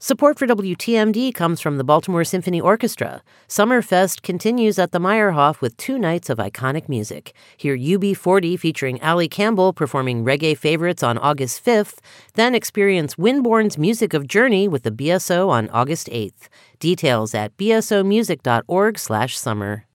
Support for WTMD comes from the Baltimore Symphony Orchestra. Summerfest continues at the Meyerhoff with 2 nights of iconic music. Hear UB40 featuring Ali Campbell performing reggae favorites on August 5th. Then experience Winborn's Music of Journey with the BSO on August 8th. Details at bsomusic.org/summer.